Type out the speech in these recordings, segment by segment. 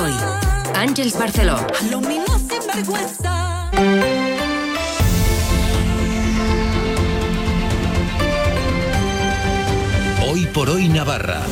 hoy. Àngels Barceló. Lo mismo sin vergüenza. Hoy por hoy Navarra.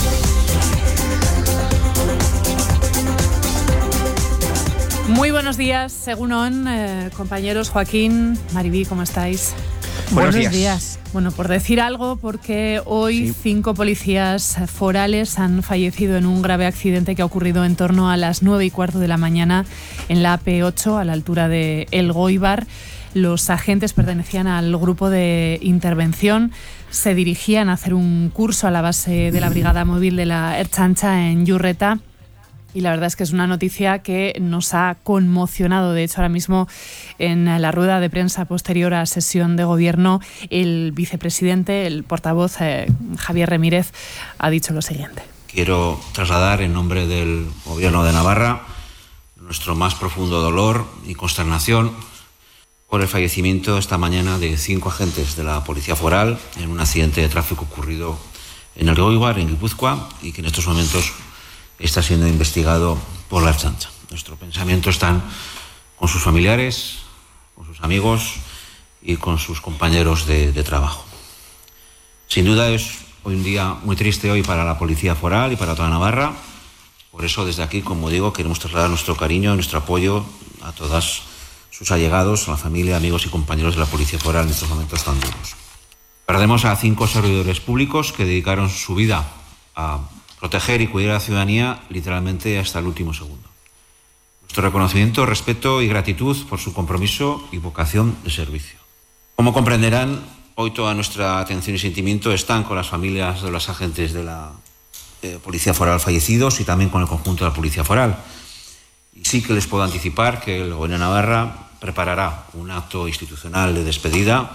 Muy buenos días, Egunon, compañeros. Joaquín, Maribí, ¿cómo estáis? Buenos días. Bueno, por decir algo, porque hoy 5 policías forales han fallecido en un grave accidente que ha ocurrido en torno a las 9:15 de la mañana en la AP8, a la altura de Elgoibar. Los agentes pertenecían al grupo de intervención, se dirigían a hacer un curso a la base de la Brigada Móvil de la Ertzaintza en Yurreta. Y la verdad es que es una noticia que nos ha conmocionado. De hecho, ahora mismo en la rueda de prensa posterior a sesión de gobierno, el vicepresidente, el portavoz Javier Ramírez, ha dicho lo siguiente. Quiero trasladar en nombre del Gobierno de Navarra nuestro más profundo dolor y consternación por el fallecimiento esta mañana de 5 agentes de la Policía Foral en un accidente de tráfico ocurrido en Elgoibar, en Guipúzcoa, y que en estos momentos está siendo investigado por la Ertzaintza. Nuestro pensamiento está con sus familiares, con sus amigos y con sus compañeros de trabajo. Sin duda es hoy un día muy triste hoy para la Policía Foral y para toda Navarra. Por eso desde aquí, como digo, queremos trasladar nuestro cariño, nuestro apoyo a todos sus allegados, a la familia, amigos y compañeros de la Policía Foral en estos momentos tan duros. Perdemos a 5 servidores públicos que dedicaron su vida a proteger y cuidar a la ciudadanía literalmente hasta el último segundo. Nuestro reconocimiento, respeto y gratitud por su compromiso y vocación de servicio. Como comprenderán, hoy toda nuestra atención y sentimiento están con las familias de los agentes de la Policía Foral fallecidos y también con el conjunto de la Policía Foral. Y sí que les puedo anticipar que el Gobierno de Navarra preparará un acto institucional de despedida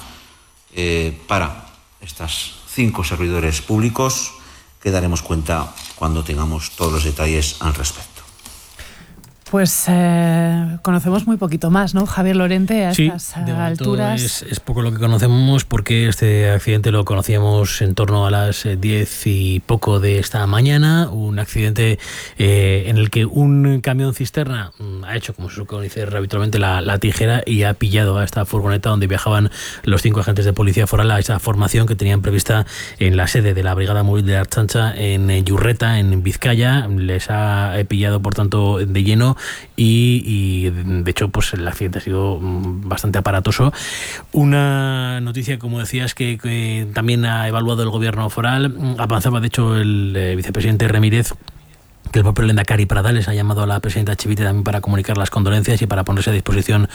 para estas 5 servidores públicos, que daremos cuenta cuando tengamos todos los detalles al respecto. Pues conocemos muy poquito más, ¿no, Javier Lorente? A estas alturas es poco lo que conocemos, porque este accidente lo conocíamos en torno a las 10 y poco de esta mañana. Un accidente en el que un camión cisterna ha hecho, como se suele decir habitualmente, la tijera y ha pillado a esta furgoneta donde viajaban los 5 agentes de policía foral, a esa formación que tenían prevista en la sede de la Brigada Móvil de la Ertzaintza en Yurreta, en Vizcaya. Les ha pillado, por tanto, de lleno. Y de hecho pues el accidente ha sido bastante aparatoso. Una noticia, como decías, que también ha evaluado el Gobierno foral. Avanzaba de hecho el vicepresidente Ramírez que el propio Lehendakari Pradales ha llamado a la presidenta Chivite también para comunicar las condolencias y para ponerse a disposición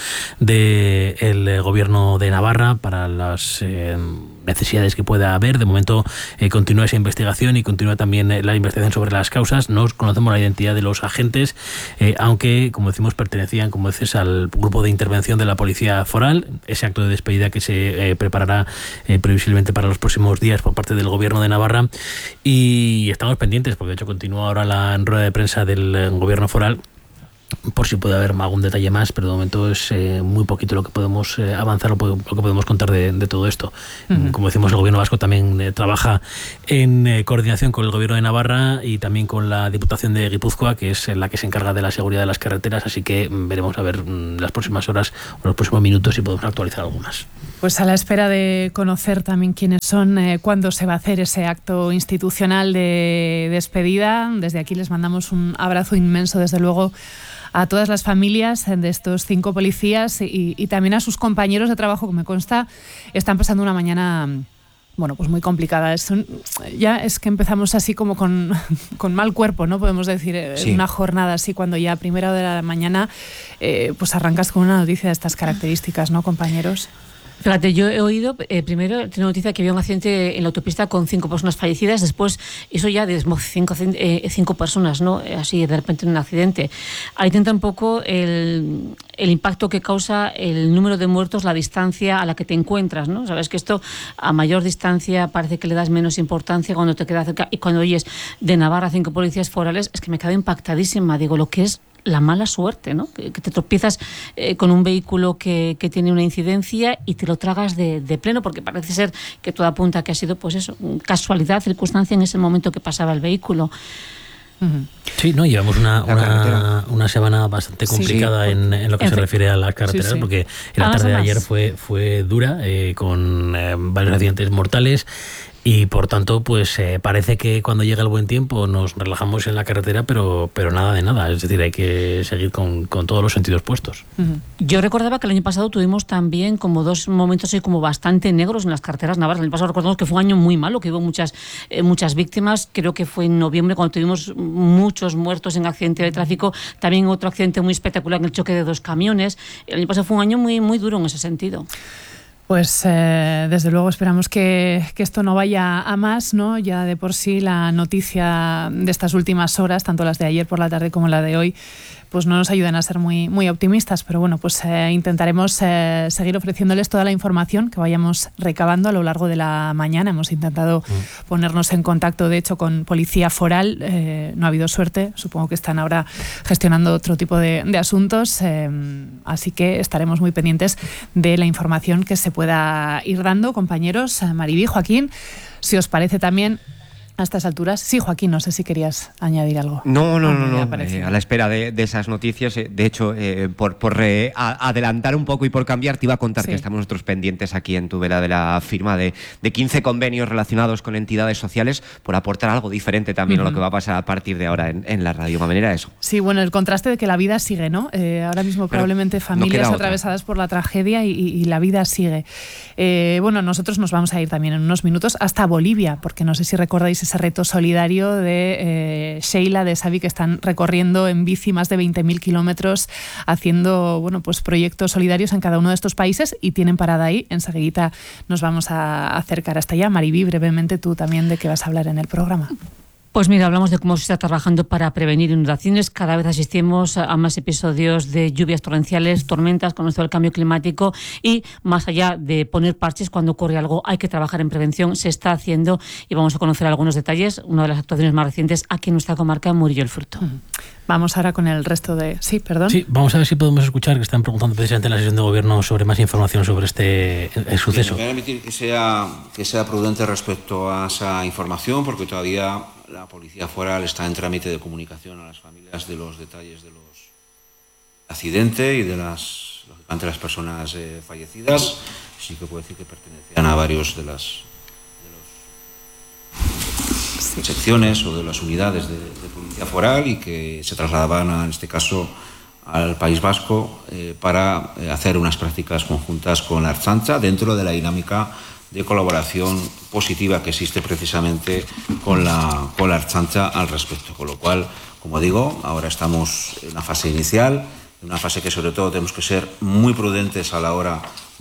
del Gobierno de Navarra para las necesidades que pueda haber. De momento continúa esa investigación y continúa también la investigación sobre las causas. No conocemos la identidad de los agentes, aunque, como decimos, pertenecían, como dices, al grupo de intervención de la Policía Foral. Ese acto de despedida que se preparará previsiblemente para los próximos días por parte del Gobierno de Navarra. Y estamos pendientes, porque de hecho continúa ahora la rueda de prensa del Gobierno foral, por si puede haber algún detalle más, pero de momento es muy poquito lo que podemos avanzar, lo que podemos contar de todo esto. Como decimos, el Gobierno vasco también trabaja en coordinación con el Gobierno de Navarra y también con la Diputación de Guipúzcoa, que es la que se encarga de la seguridad de las carreteras, así que veremos a ver las próximas horas o los próximos minutos si podemos actualizar algo más. Pues a la espera de conocer también quiénes son, cuándo se va a hacer ese acto institucional de despedida. Desde aquí les mandamos un abrazo inmenso, desde luego, a todas las familias de estos 5 policías y también a sus compañeros de trabajo, que me consta están pasando una mañana, bueno, pues muy complicada. Ya es que empezamos así como con mal cuerpo, ¿no? Podemos decir, sí. Una jornada así, cuando ya a primera hora de la mañana pues arrancas con una noticia de estas características, ¿no, compañeros? Fíjate, yo he oído, primero, tengo noticia que había un accidente en la autopista con 5 personas fallecidas, después, eso ya de 5 personas, ¿no? Así, de repente, en un accidente. Ahí tenta un poco el impacto que causa el número de muertos, la distancia a la que te encuentras, ¿no? Sabes que esto, a mayor distancia, parece que le das menos importancia cuando te quedas cerca. Y cuando oyes de Navarra 5 policías forales, es que me quedo impactadísima. Digo, lo que es la mala suerte, ¿no? Que te tropiezas con un vehículo que tiene una incidencia y te lo tragas de pleno, porque parece ser que todo apunta que ha sido, pues eso, casualidad, circunstancia en ese momento que pasaba el vehículo. Sí, no, llevamos una semana bastante complicada en lo que se refiere a las carreteras, porque la tarde de ayer fue dura, con varios accidentes mortales. Y por tanto, pues parece que cuando llega el buen tiempo nos relajamos en la carretera, pero nada de nada. Es decir, hay que seguir con todos los sentidos puestos. Yo recordaba que el año pasado tuvimos también como dos momentos así como bastante negros en las carreteras navarras. El año pasado recordamos que fue un año muy malo, que hubo muchas víctimas. Creo que fue en noviembre cuando tuvimos muchos muertos en accidente de tráfico. También otro accidente muy espectacular en el choque de 2 camiones. El año pasado fue un año muy, muy duro en ese sentido. Pues desde luego esperamos que esto no vaya a más, ¿no? Ya de por sí la noticia de estas últimas horas, tanto las de ayer por la tarde como la de hoy, pues no nos ayudan a ser muy, muy optimistas, pero bueno, pues intentaremos seguir ofreciéndoles toda la información que vayamos recabando a lo largo de la mañana. Hemos intentado ponernos en contacto, de hecho, con Policía Foral. No ha habido suerte, supongo que están ahora gestionando otro tipo de asuntos, así que estaremos muy pendientes de la información que se pueda ir dando, compañeros. Maribí, Joaquín, si os parece también a estas alturas. Sí, Joaquín, no sé si querías añadir algo. No. A la espera de esas noticias. De hecho, por adelantar un poco y por cambiar, te iba a contar que estamos nosotros pendientes aquí en Tudela de la firma de 15 convenios relacionados con entidades sociales, por aportar algo diferente también a lo que va a pasar a partir de ahora en la radio. De manera eso. Sí, bueno, el contraste de que la vida sigue, ¿no? Ahora mismo probablemente familias atravesadas por la tragedia y la vida sigue. Bueno, nosotros nos vamos a ir también en unos minutos hasta Bolivia, porque no sé si recordáis ese reto solidario de Sheila, de Xavi, que están recorriendo en bici más de 20.000 kilómetros haciendo, bueno, pues proyectos solidarios en cada uno de estos países, y tienen parada ahí. Enseguida nos vamos a acercar hasta allá. Maribí, brevemente tú también de qué vas a hablar en el programa. Pues mira, hablamos de cómo se está trabajando para prevenir inundaciones. Cada vez asistimos a más episodios de lluvias torrenciales, tormentas con esto del cambio climático, y más allá de poner parches cuando ocurre algo, hay que trabajar en prevención. Se está haciendo y vamos a conocer algunos detalles. Una de las actuaciones más recientes aquí en nuestra comarca, Murillo el Fruto. Vamos ahora con el resto de... Sí, perdón. Sí, vamos a ver si podemos escuchar, que están preguntando precisamente en la sesión de gobierno sobre más información sobre este suceso. Voy a permitir que sea prudente respecto a esa información, porque todavía la Policía Foral está en trámite de comunicación a las familias de los detalles del accidente y de las personas fallecidas. Sí que puedo decir que pertenecían a varios de las secciones o de las unidades de Policía Foral, y que se trasladaban en este caso al País Vasco para hacer unas prácticas conjuntas con la Ertzaintza dentro de la dinámica de colaboración positiva que existe precisamente con la Ertzaintza al respecto. Con lo cual, como digo, ahora estamos en la fase inicial, en una fase que sobre todo tenemos que ser muy prudentes a la hora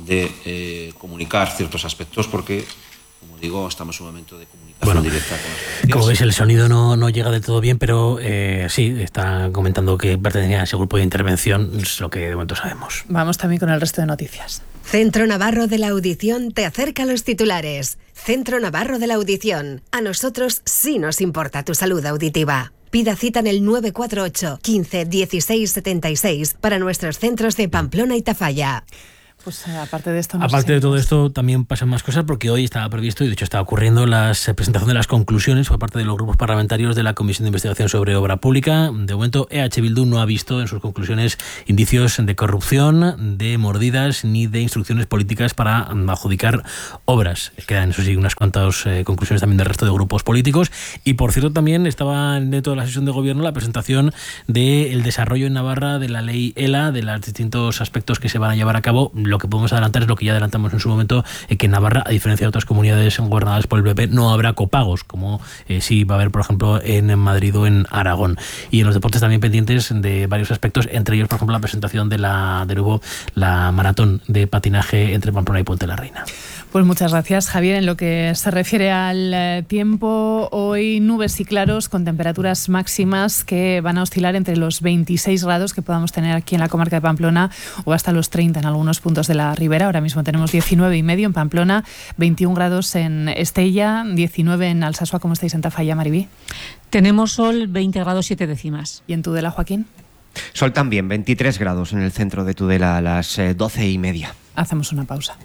de comunicar ciertos aspectos, porque, como digo, estamos en un momento de comunicación directa con las policías. Como veis, el sonido no llega del todo bien, pero sí, está comentando que pertenecía a ese grupo de intervención, es lo que de momento sabemos. Vamos también con el resto de noticias. Centro Navarro de la Audición te acerca a los titulares. Centro Navarro de la Audición. A nosotros sí nos importa tu salud auditiva. Pida cita en el 948 15 16 76 para nuestros centros de Pamplona y Tafalla. Pues aparte de esto... Aparte de todo esto, también pasan más cosas, porque hoy estaba previsto, y de hecho está ocurriendo, la presentación de las conclusiones por parte de los grupos parlamentarios de la Comisión de Investigación sobre Obra Pública. De momento, EH Bildu no ha visto en sus conclusiones indicios de corrupción, de mordidas, ni de instrucciones políticas para adjudicar obras. Quedan, eso sí, unas cuantas conclusiones también del resto de grupos políticos. Y por cierto, también estaba dentro de la sesión de gobierno la presentación del desarrollo en Navarra de la ley ELA, de los distintos aspectos que se van a llevar a cabo. Lo que podemos adelantar es lo que ya adelantamos en su momento, que en Navarra, a diferencia de otras comunidades gobernadas por el PP, no habrá copagos, como sí va a haber, por ejemplo, en Madrid o en Aragón. Y en los deportes también pendientes de varios aspectos, entre ellos, por ejemplo, la presentación de nuevo la maratón de patinaje entre Pamplona y Puente la Reina. Pues muchas gracias, Javier. En lo que se refiere al tiempo, hoy nubes y claros con temperaturas máximas que van a oscilar entre los 26 grados que podamos tener aquí en la comarca de Pamplona, o hasta los 30 en algunos puntos de la ribera. Ahora mismo tenemos 19,5 en Pamplona, 21 grados en Estella, 19 en Alsasua. ¿Cómo estáis en Tafalla, Maribí? Tenemos sol, 20 grados 7 décimas. ¿Y en Tudela, Joaquín? Sol también, 23 grados en el centro de Tudela a las 12:30. Hacemos una pausa.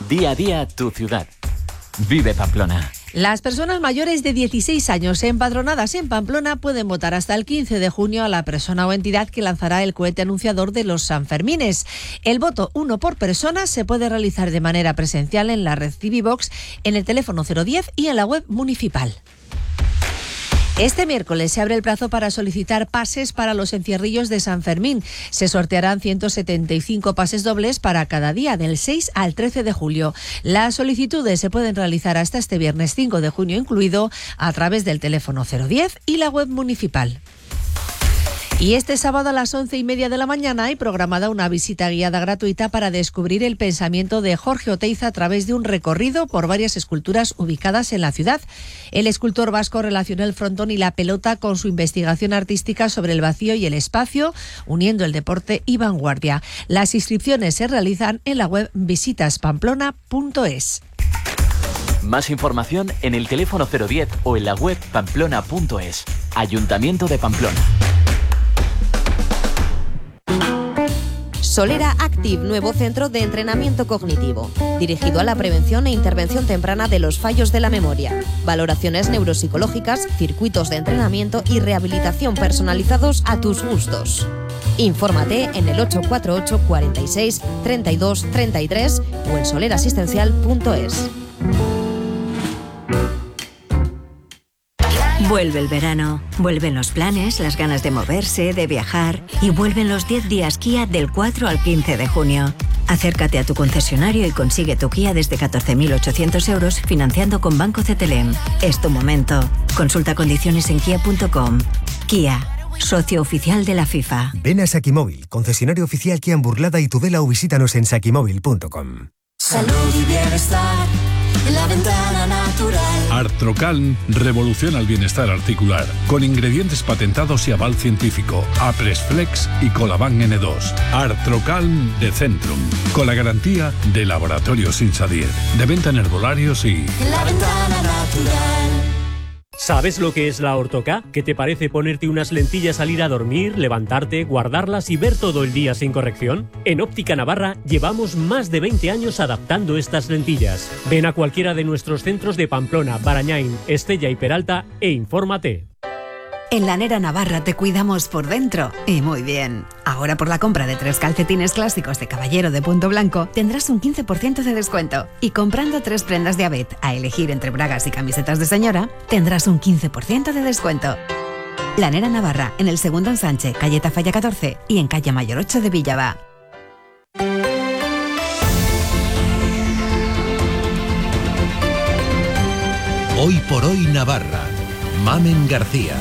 Día a día tu ciudad. Vive Pamplona. Las personas mayores de 16 años empadronadas en Pamplona pueden votar hasta el 15 de junio a la persona o entidad que lanzará el cohete anunciador de los Sanfermines. El voto, uno por persona, se puede realizar de manera presencial en la red Civivox, en el teléfono 010 y en la web municipal. Este miércoles se abre el plazo para solicitar pases para los encierrillos de San Fermín. Se sortearán 175 pases dobles para cada día, del 6 al 13 de julio. Las solicitudes se pueden realizar hasta este viernes 5 de junio incluido, a través del teléfono 010 y la web municipal. Y este sábado a las 11:30 de la mañana hay programada una visita guiada gratuita para descubrir el pensamiento de Jorge Oteiza a través de un recorrido por varias esculturas ubicadas en la ciudad. El escultor vasco relacionó el frontón y la pelota con su investigación artística sobre el vacío y el espacio, uniendo el deporte y vanguardia. Las inscripciones se realizan en la web visitaspamplona.es. Más información en el teléfono 010 o en la web pamplona.es. Ayuntamiento de Pamplona. Solera Active, nuevo centro de entrenamiento cognitivo, dirigido a la prevención e intervención temprana de los fallos de la memoria, valoraciones neuropsicológicas, circuitos de entrenamiento y rehabilitación personalizados a tus gustos. Infórmate en el 848 46 32 33 o en solerasistencial.es. Vuelve el verano, vuelven los planes, las ganas de moverse, de viajar y vuelven los 10 días Kia del 4 al 15 de junio. Acércate a tu concesionario y consigue tu Kia desde 14.800 euros financiando con Banco CTLM. Es tu momento. Consulta condiciones en kia.com. Kia, socio oficial de la FIFA. Ven a Sakimóvil, concesionario oficial Kia en Burlada y Tudela, o visítanos en sakimóvil.com. Salud y bienestar en la ventana natural. Artrocalm revoluciona el bienestar articular con ingredientes patentados y aval científico. Apresflex y Colaban N2. Artrocalm de Centrum, con la garantía de Laboratorios Insadier. De venta en herbolarios y... En la ventana natural. ¿Sabes lo que es la Ortoca? ¿Qué te parece ponerte unas lentillas al ir a dormir, levantarte, guardarlas y ver todo el día sin corrección? En Óptica Navarra llevamos más de 20 años adaptando estas lentillas. Ven a cualquiera de nuestros centros de Pamplona, Barañáin, Estella y Peralta e infórmate. En Lanera Navarra te cuidamos por dentro y muy bien. Ahora por la compra de 3 calcetines clásicos de caballero de punto blanco tendrás un 15% de descuento. Y comprando 3 prendas de Abet a elegir entre bragas y camisetas de señora, tendrás un 15% de descuento. Lanera Navarra, en el segundo ensanche, calle Tafalla 14 y en calle Mayor 8 de Villaba. Hoy por hoy Navarra. Mamen García.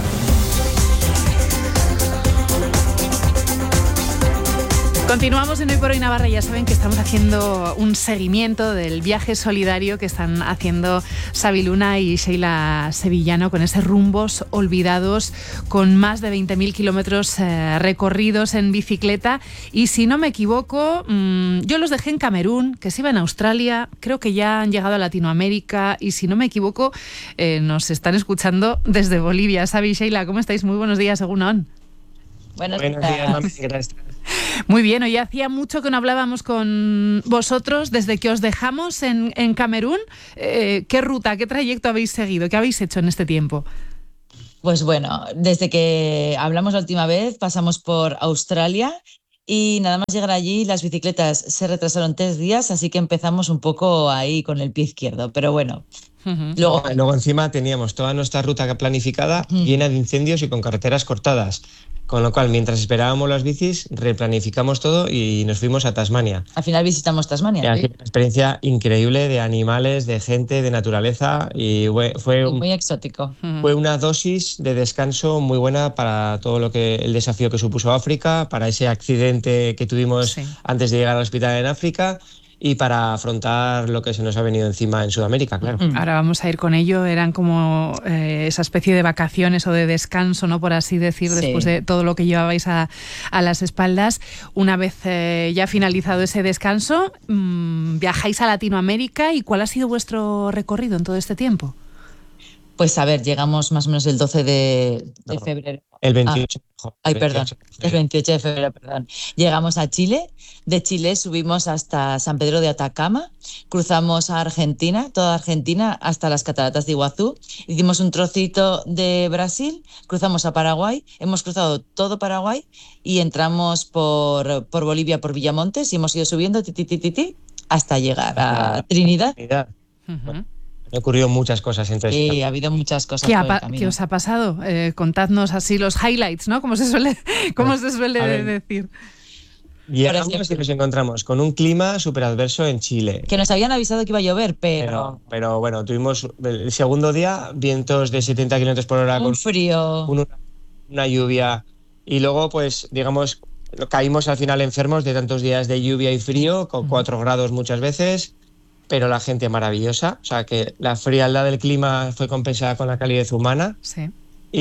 Continuamos en Hoy por Hoy Navarra. Ya saben que estamos haciendo un seguimiento del viaje solidario que están haciendo Xavi Luna y Sheila Sevillano con ese Rumbos Olvidados, con más de 20.000 kilómetros recorridos en bicicleta. Y si no me equivoco, yo los dejé en Camerún, que se iban a Australia, creo que ya han llegado a Latinoamérica y si no me equivoco nos están escuchando desde Bolivia. Xavi y Sheila, ¿cómo estáis? Muy buenos días, Egunon. Buenos días, mami. Gracias. Muy bien, hoy hacía mucho que no hablábamos con vosotros desde que os dejamos en Camerún. ¿Qué ruta, qué trayecto habéis seguido? ¿Qué habéis hecho en este tiempo? Pues bueno, desde que hablamos la última vez pasamos por Australia y nada más llegar allí las bicicletas se retrasaron 3 días, así que empezamos un poco ahí con el pie izquierdo, pero bueno. Luego encima teníamos toda nuestra ruta planificada llena de incendios y con carreteras cortadas. Con lo cual, mientras esperábamos las bicis, replanificamos todo y nos fuimos a Tasmania. Al final visitamos Tasmania. ¿Sí? Una experiencia increíble de animales, de gente, de naturaleza y fue muy exótico. Fue una dosis de descanso muy buena para todo el desafío que supuso África, para ese accidente que tuvimos antes de llegar al hospital en África y para afrontar lo que se nos ha venido encima en Sudamérica, claro. Ahora vamos a ir con ello. Eran como esa especie de vacaciones o de descanso, ¿no? Por así decir, después de todo lo que llevabais a las espaldas. Una vez ya finalizado ese descanso, viajáis a Latinoamérica. ¿Y cuál ha sido vuestro recorrido en todo este tiempo? Pues a ver, llegamos más o menos el 12 de febrero. El 28. El 28 de febrero, perdón. Llegamos a Chile. De Chile subimos hasta San Pedro de Atacama, cruzamos a Argentina, toda Argentina, hasta las cataratas de Iguazú. Hicimos un trocito de Brasil, cruzamos a Paraguay, hemos cruzado todo Paraguay y entramos por Bolivia, por Villamontes, y hemos ido subiendo hasta llegar a Trinidad. Bueno, han ocurrido muchas cosas. Entonces, sí, ha habido muchas cosas. ¿Qué os ha pasado? Contadnos así los highlights, ¿no? Como se suele decir. Llegamos y nos encontramos con un clima súper adverso en Chile. Que nos habían avisado que iba a llover, pero bueno, tuvimos el segundo día vientos de 70 km por hora. Un frío. Una lluvia. Y luego, pues, digamos, caímos al final enfermos de tantos días de lluvia y frío, con 4 grados muchas veces, pero la gente maravillosa. O sea, que la frialdad del clima fue compensada con la calidez humana. Sí.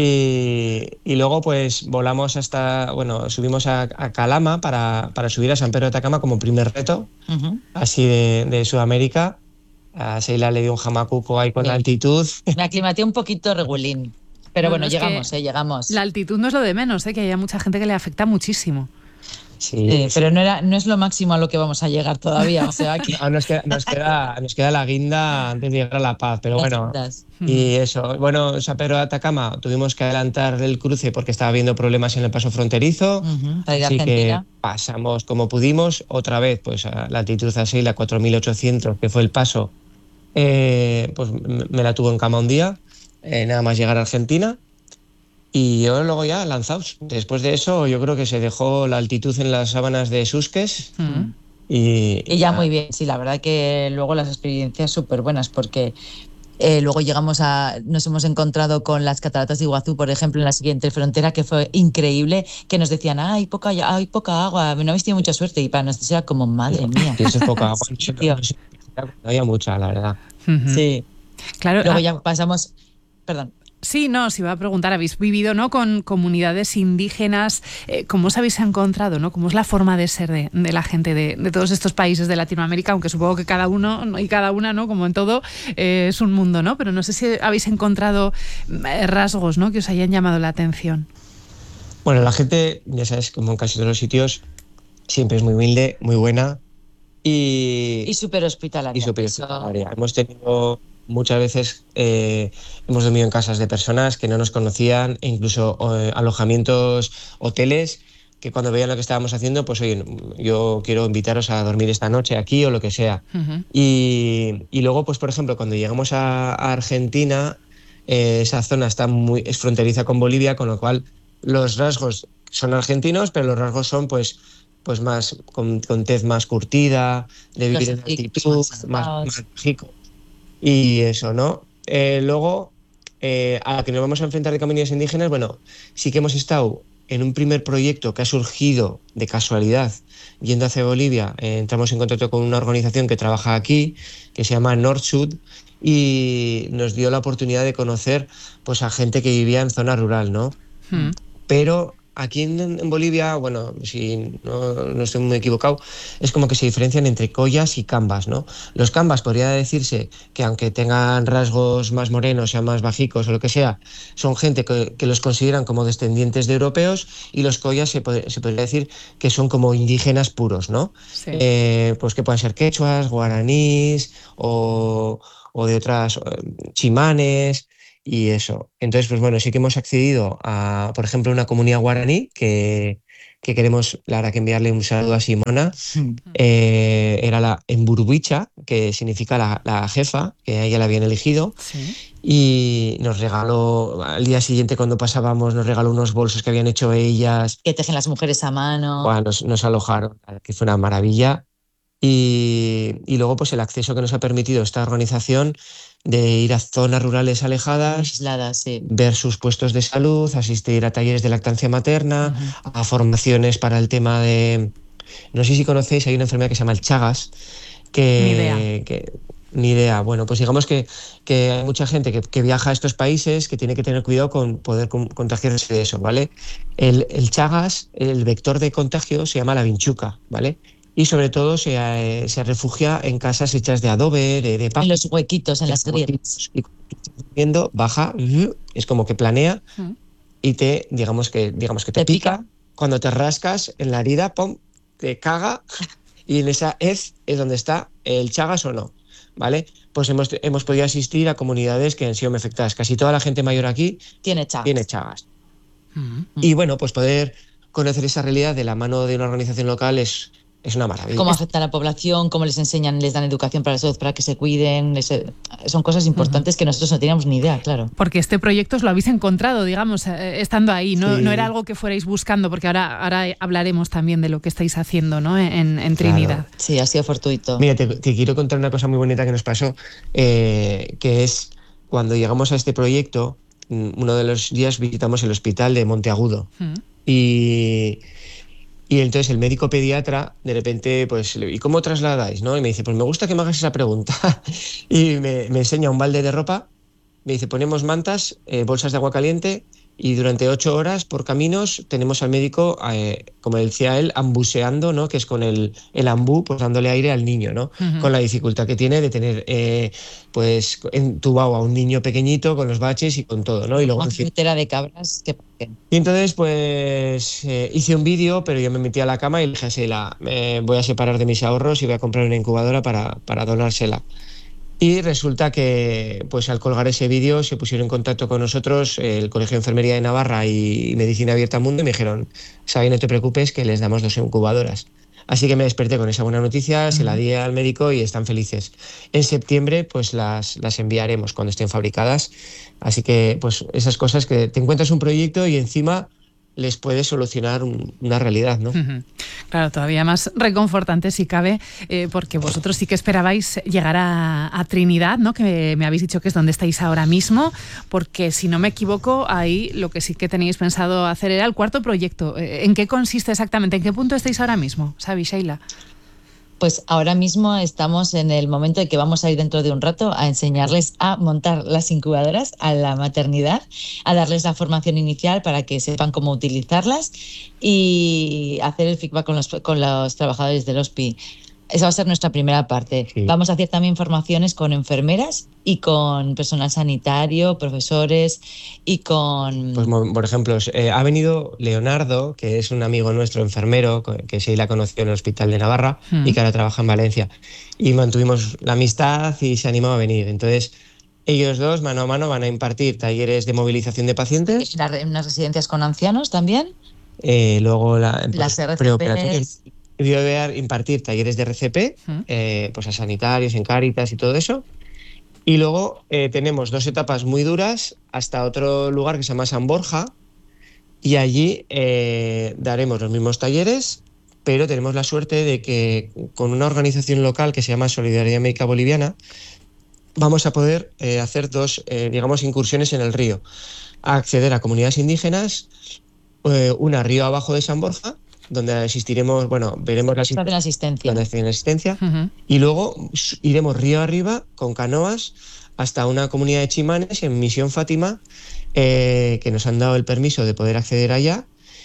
Y luego pues subimos a Calama para subir a San Pedro de Atacama como primer reto, así de Sudamérica. A Sheila le dio un jamacuco ahí con la altitud. Me aclimaté un poquito regulín, pero bueno, llegamos. La altitud no es lo de menos, que haya mucha gente que le afecta muchísimo. Sí, pero no es lo máximo a lo que vamos a llegar todavía, o sea que... nos queda la guinda antes de llegar a La Paz, pero bueno. Y eso, bueno, San Pedro de Atacama tuvimos que adelantar el cruce porque estaba habiendo problemas en el paso fronterizo, así que pasamos como pudimos, otra vez pues a la altitud a Sheila 4.800, que fue el paso, pues me la tuvo en cama un día, nada más llegar a Argentina. Y yo luego ya lanzados. Después de eso yo creo que se dejó la altitud en las sábanas de Susques. Y ya muy bien, sí, la verdad que luego las experiencias súper buenas, porque luego nos hemos encontrado con las cataratas de Iguazú, por ejemplo, en la siguiente frontera, que fue increíble, que nos decían, hay poca agua, no habéis tenido mucha suerte, y para nosotros era como, madre mía. Sí, eso es poca agua. No había mucha, la verdad. Sí. Claro. Luego ya pasamos... Perdón. Sí, no, os iba a preguntar, habéis vivido, ¿no?, con comunidades indígenas, ¿cómo os habéis encontrado, ¿no? ¿Cómo es la forma de ser de la gente de todos estos países de Latinoamérica? Aunque supongo que cada uno y cada una, ¿no?, como en todo, es un mundo, ¿no? Pero no sé si habéis encontrado rasgos, ¿no?, que os hayan llamado la atención. Bueno, la gente, ya sabes, como en casi todos los sitios, siempre es muy humilde, muy buena y súper hospitalaria. Hemos tenido... Muchas veces hemos dormido en casas de personas que no nos conocían, e incluso alojamientos, hoteles, que cuando veían lo que estábamos haciendo, pues oye, yo quiero invitaros a dormir esta noche aquí o lo que sea. Y luego, pues por ejemplo, cuando llegamos a Argentina, esa zona es fronteriza con Bolivia, con lo cual los rasgos son argentinos, pero los rasgos son pues más con tez más curtida, de vivir en altitud, más mágico. Y eso, ¿no? Luego, a la que nos vamos a enfrentar de comunidades indígenas, bueno, sí que hemos estado en un primer proyecto que ha surgido de casualidad, yendo hacia Bolivia, entramos en contacto con una organización que trabaja aquí, que se llama Nordsud, y nos dio la oportunidad de conocer pues a gente que vivía en zona rural, ¿no? Pero aquí en Bolivia, bueno, si no estoy muy equivocado, es como que se diferencian entre collas y cambas, ¿no? Los cambas podría decirse que aunque tengan rasgos más morenos, sean más bajicos o lo que sea, son gente que los consideran como descendientes de europeos, y los collas se podría decir que son como indígenas puros, ¿no? Sí. Pues que pueden ser quechuas, guaraníes o de otras chimanes. Y eso. Entonces, pues bueno, sí que hemos accedido a, por ejemplo, una comunidad guaraní que queremos, la verdad, que enviarle un saludo a Simona. Era la Emburubicha, que significa la jefa, que a ella la habían elegido. Sí. Y nos regaló, al día siguiente cuando pasábamos, nos regaló unos bolsos que habían hecho ellas. Que tejen las mujeres a mano. Bueno, nos alojaron, que fue una maravilla. Y luego, pues el acceso que nos ha permitido esta organización de ir a zonas rurales alejadas, aisladas, sí, ver sus puestos de salud, asistir a talleres de lactancia materna, a formaciones para el tema de... No sé si conocéis, hay una enfermedad que se llama el Chagas, Ni idea. Bueno, pues digamos que hay mucha gente que viaja a estos países que tiene que tener cuidado con poder contagiarse de eso, ¿vale? El Chagas, el vector de contagio se llama la vinchuca, ¿vale? Y sobre todo se refugia en casas hechas de adobe, de paja. En los huequitos, en las grietas. viendo, baja, es como que planea y digamos que te pica. Cuando te rascas en la herida, ¡pum!, te caga y en esa hez es donde está el Chagas o no, ¿vale? Pues hemos podido asistir a comunidades que han sido afectadas. Casi toda la gente mayor aquí tiene Chagas. Y bueno, pues poder conocer esa realidad de la mano de una organización local es una maravilla. Cómo afecta a la población, cómo les enseñan, les dan educación para la salud, para que se cuiden. Son cosas importantes que nosotros no teníamos ni idea, claro. Porque este proyecto os lo habéis encontrado, digamos, estando ahí. No era algo que fuerais buscando, porque ahora hablaremos también de lo que estáis haciendo, ¿no?, en Trinidad. Claro. Sí, ha sido fortuito. Mira, te quiero contar una cosa muy bonita que nos pasó, que es cuando llegamos a este proyecto, uno de los días visitamos el hospital de Monteagudo. Y entonces el médico pediatra, de repente, pues, ¿y cómo trasladáis?, ¿no? Y me dice, pues me gusta que me hagas esa pregunta. Y me enseña un balde de ropa, me dice, ponemos mantas, bolsas de agua caliente, y durante 8 horas por caminos tenemos al médico, como decía él, ambuseando, ¿no?, que es con el ambú, pues dándole aire al niño, ¿no? Con la dificultad que tiene de tener, pues, entubado a un niño pequeñito con los baches y con todo, ¿no? Y luego una carretera de cabras que... Y entonces, pues, hice un vídeo, pero yo me metí a la cama y le dije a Sheila, voy a separar de mis ahorros y voy a comprar una incubadora para donársela. Y resulta que, pues, al colgar ese vídeo se pusieron en contacto con nosotros el Colegio de Enfermería de Navarra y Medicina Abierta Mundo y me dijeron, Xavi, no te preocupes, que les damos 2 incubadoras. Así que me desperté con esa buena noticia, se la di al médico y están felices. En septiembre, pues, las enviaremos cuando estén fabricadas. Así que, pues, esas cosas que te encuentras un proyecto y encima les puede solucionar una realidad, ¿no? Claro, todavía más reconfortante si cabe, porque vosotros sí que esperabais llegar a Trinidad, ¿no?, que me habéis dicho que es donde estáis ahora mismo, porque si no me equivoco, ahí lo que sí que tenéis pensado hacer era el 4.º proyecto. ¿En qué consiste exactamente? ¿En qué punto estáis ahora mismo, Xavi, Sheila? Pues ahora mismo estamos en el momento de que vamos a ir dentro de un rato a enseñarles a montar las incubadoras a la maternidad, a darles la formación inicial para que sepan cómo utilizarlas y hacer el feedback con los trabajadores del HOSPI. Esa va a ser nuestra primera parte. Sí. Vamos a hacer también formaciones con enfermeras y con personal sanitario, profesores y con... Pues, por ejemplo, ha venido Leonardo, que es un amigo nuestro enfermero, que Sheila conoció en el Hospital de Navarra y que ahora trabaja en Valencia. Y mantuvimos la amistad y se animó a venir. Entonces, ellos dos, mano a mano, van a impartir talleres de movilización de pacientes. En unas residencias con ancianos también. Luego las preoperatorias. Voy a impartir talleres de RCP, pues a sanitarios, en Cáritas y todo eso. Y luego tenemos 2 etapas muy duras hasta otro lugar que se llama San Borja. Y allí daremos los mismos talleres, pero tenemos la suerte de que con una organización local que se llama Solidaridad Médica Boliviana vamos a poder hacer 2, digamos, incursiones en el río. A acceder a comunidades indígenas, una río abajo de San Borja, donde asistiremos, veremos la asistencia, y luego iremos río arriba con canoas hasta una comunidad de chimanes en Misión Fátima, que nos han dado el permiso de poder acceder allá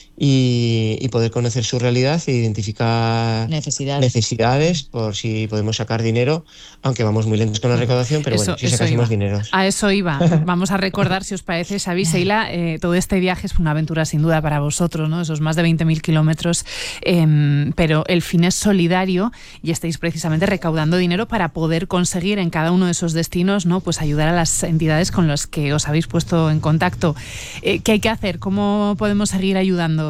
y poder conocer su realidad e identificar necesidades por si podemos sacar dinero, aunque vamos muy lentos con la recaudación, pero si sacásemos dinero. A eso iba. Vamos a recordar, si os parece, Xavi, Sheila, todo este viaje es una aventura sin duda para vosotros, ¿no? Esos más de 20.000 kilómetros, pero el fin es solidario y estáis precisamente recaudando dinero para poder conseguir en cada uno de esos destinos, ¿no?, pues ayudar a las entidades con las que os habéis puesto en contacto. ¿Qué hay que hacer? ¿Cómo podemos seguir ayudando?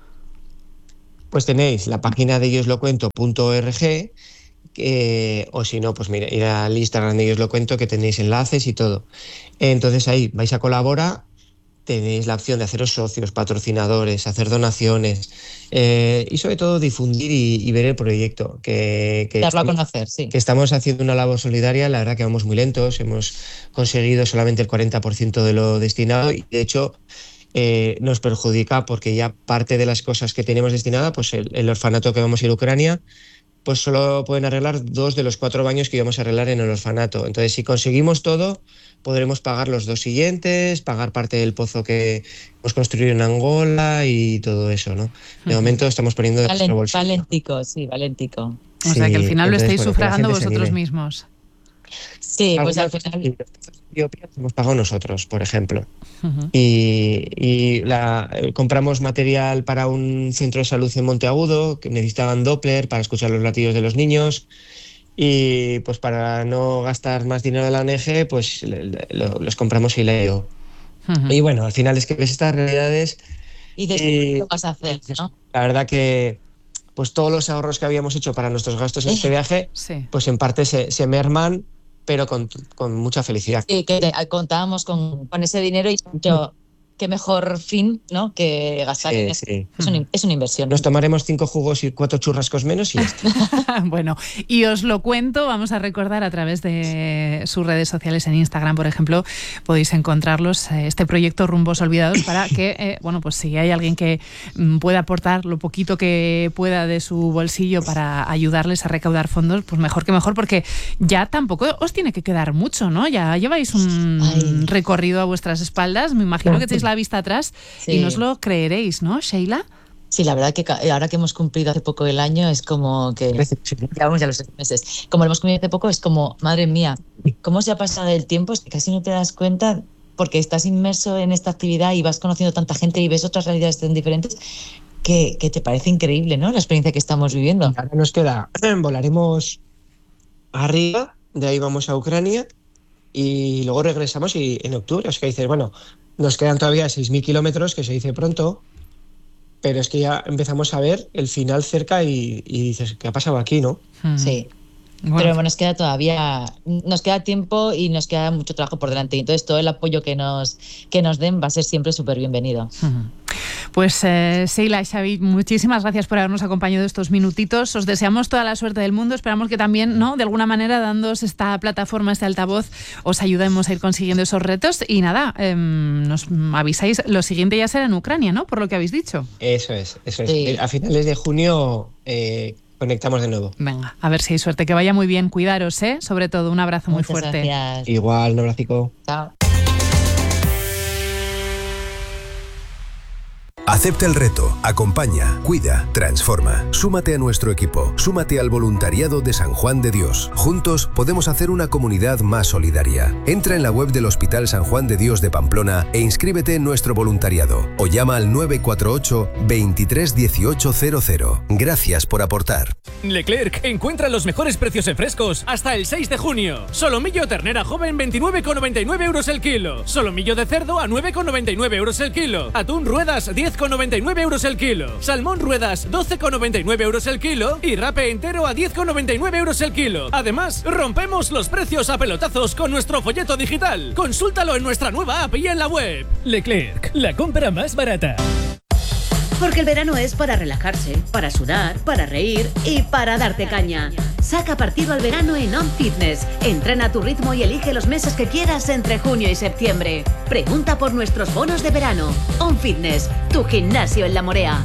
Pues tenéis la página de eloslocuento.org, o si no, pues mira, ir al Instagram de Ellos Lo Cuento, que tenéis enlaces y todo. Entonces ahí vais a colaborar, tenéis la opción de haceros socios, patrocinadores, hacer donaciones y sobre todo difundir y ver el proyecto. Darlo a conocer, sí. Que estamos haciendo una labor solidaria, la verdad que vamos muy lentos, hemos conseguido solamente el 40% de lo destinado y de hecho... nos perjudica porque ya parte de las cosas que tenemos destinada, pues el orfanato que vamos a ir a Ucrania, pues solo pueden arreglar 2 de los 4 baños que íbamos a arreglar en el orfanato. Entonces, si conseguimos todo, podremos pagar los 2 siguientes, pagar parte del pozo que hemos construido en Angola y todo eso, ¿no? De momento estamos poniendo de nuestro bolsillo. Valentico, sí, valentico. O sea, que al final lo estáis sufragando vosotros mismos. Sí, pues al final hemos pagado nosotros, por ejemplo. Y compramos material para un centro de salud en Monteagudo, que necesitaban Doppler para escuchar los latidos de los niños. Y pues para no gastar más dinero de la ONG, pues los compramos Ileo. Y bueno, al final es que ves estas realidades y después lo vas a hacer, ¿no? La verdad que pues todos los ahorros que habíamos hecho para nuestros gastos en este viaje, pues en parte se merman, pero con mucha felicidad. Sí, que contábamos con ese dinero y qué mejor fin, ¿no?, que gastar en eso. Sí. Es una inversión. Nos tomaremos 5 jugos y 4 churrascos menos y ya está. Bueno, y os lo cuento, vamos a recordar a través de sus redes sociales en Instagram, por ejemplo, podéis encontrarlos, este proyecto Rumbos Olvidados, para que, bueno, pues si hay alguien que pueda aportar lo poquito que pueda de su bolsillo para ayudarles a recaudar fondos, pues mejor que mejor, porque ya tampoco os tiene que quedar mucho, ¿no? Ya lleváis un recorrido a vuestras espaldas, me imagino que tenéis la vista atrás y no os lo creeréis, ¿no, Sheila? Sí, la verdad que ahora que hemos cumplido hace poco el año es como que llevamos ya los 6 meses. Como lo hemos cumplido hace poco es como, madre mía, cómo se ha pasado el tiempo, es que casi no te das cuenta porque estás inmerso en esta actividad y vas conociendo tanta gente y ves otras realidades tan diferentes que te parece increíble, ¿no?, la experiencia que estamos viviendo. Ahora nos queda, volaremos arriba, de ahí vamos a Ucrania y luego regresamos y en octubre, es que dices, bueno, nos quedan todavía 6.000 kilómetros, que se dice pronto, pero es que ya empezamos a ver el final cerca y dices, ¿qué ha pasado aquí, no? Sí. Bueno. Pero nos queda tiempo y nos queda mucho trabajo por delante. Y entonces todo el apoyo que nos den va a ser siempre súper bienvenido. Pues Sheila y Xavi, muchísimas gracias por habernos acompañado estos minutitos. Os deseamos toda la suerte del mundo. Esperamos que también, ¿no?, de alguna manera, dándoos esta plataforma, este altavoz, os ayudemos a ir consiguiendo esos retos. Y nada, nos avisáis, lo siguiente ya será en Ucrania, ¿no?, por lo que habéis dicho. Eso es. Sí. A finales de junio conectamos de nuevo. Venga, a ver si hay suerte. Que vaya muy bien. Cuidaros, ¿eh? Sobre todo, un abrazo muy fuerte. Gracias. Igual, un abracico. Chao. Acepta el reto, acompaña, cuida, transforma. Súmate a nuestro equipo, súmate al voluntariado de San Juan de Dios. Juntos podemos hacer una comunidad más solidaria. Entra en la web del Hospital San Juan de Dios de Pamplona e inscríbete en nuestro voluntariado o llama al 948 23 18 00. Gracias por aportar. Leclerc encuentra los mejores precios en frescos hasta el 6 de junio. Solomillo ternera joven 29,99 euros el kilo. Solomillo de cerdo a 9,99 euros el kilo. Atún ruedas 10,99 euros el kilo. Salmón ruedas 12,99 euros el kilo. Y rape entero a 10,99 euros el kilo. Además, rompemos los precios a pelotazos con nuestro folleto digital. Consúltalo en nuestra nueva app y en la web. Leclerc, la compra más barata. Porque el verano es para relajarse, para sudar, para reír y para darte caña. Saca partido al verano en On Fitness. Entrena a tu ritmo y elige los meses que quieras entre junio y septiembre. Pregunta por nuestros bonos de verano. On Fitness, tu gimnasio en La Morea.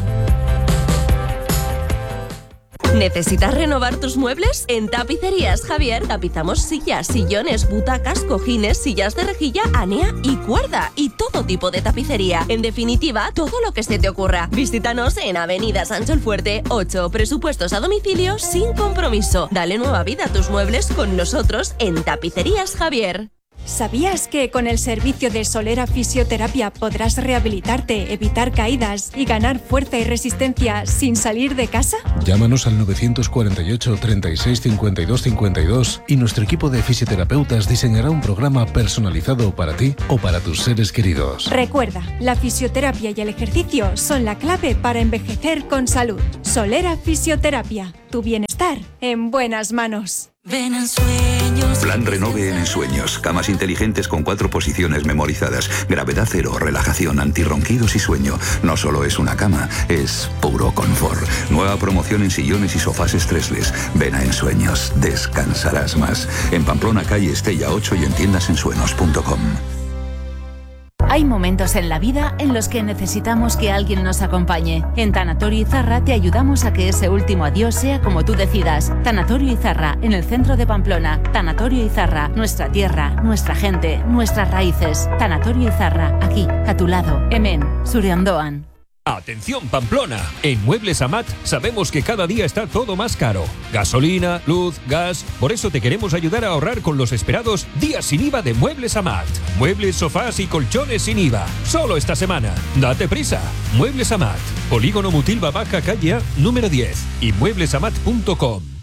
¿Necesitas renovar tus muebles? En Tapicerías Javier tapizamos sillas, sillones, butacas, cojines, sillas de rejilla, anea y cuerda y todo tipo de tapicería. En definitiva, todo lo que se te ocurra. Visítanos en Avenida Sancho el Fuerte 8. Presupuestos a domicilio sin compromiso. Dale nueva vida a tus muebles con nosotros en Tapicerías Javier. ¿Sabías que con el servicio de Solera Fisioterapia podrás rehabilitarte, evitar caídas y ganar fuerza y resistencia sin salir de casa? Llámanos al 948 36 52 52 y nuestro equipo de fisioterapeutas diseñará un programa personalizado para ti o para tus seres queridos. Recuerda, la fisioterapia y el ejercicio son la clave para envejecer con salud. Solera Fisioterapia, tu bienestar en buenas manos. Ven en sueños. Plan Renove en Ensueños. Camas inteligentes con 4 posiciones memorizadas. Gravedad cero, relajación, antirronquidos y sueño. No solo es una cama, es puro confort. Nueva promoción en sillones y sofás estresless. Ven a Ensueños. Descansarás más. En Pamplona, calle Estella 8 y en tiendasensueños.com. Hay momentos en la vida en los que necesitamos que alguien nos acompañe. En Tanatorio Izarra te ayudamos a que ese último adiós sea como tú decidas. Tanatorio Izarra, en el centro de Pamplona. Tanatorio Izarra, nuestra tierra, nuestra gente, nuestras raíces. Tanatorio Izarra, aquí, a tu lado. Hemen, zure ondoan. Atención Pamplona, en Muebles Amat sabemos que cada día está todo más caro. Gasolina, luz, gas, por eso te queremos ayudar a ahorrar con los esperados días sin IVA de Muebles Amat. Muebles, sofás y colchones sin IVA, solo esta semana. Date prisa. Muebles Amat, Polígono Mutilva Baja, calle A, número 10 y mueblesamat.com.